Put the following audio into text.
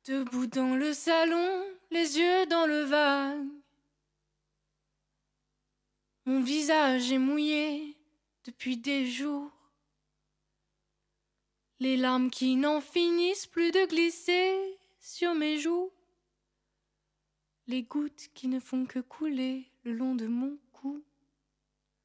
Debout dans le salon, les yeux dans le vague. Mon visage est mouillé depuis des jours. Les larmes qui n'en finissent plus de glisser sur mes joues. Les gouttes qui ne font que couler le long de mon cou.